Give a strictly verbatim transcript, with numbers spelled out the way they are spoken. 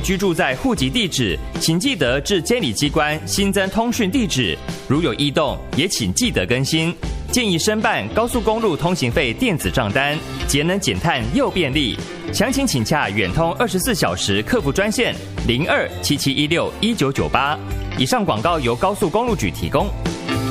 居住在户籍地址，请记得至监理机关新增通讯地址。如有异动，也请记得更新。建议申办高速公路通行费电子账单，节能减碳又便利。详情请洽远通二十四小时客服专线零二七七一六一九九八。以上广告由高速公路局提供。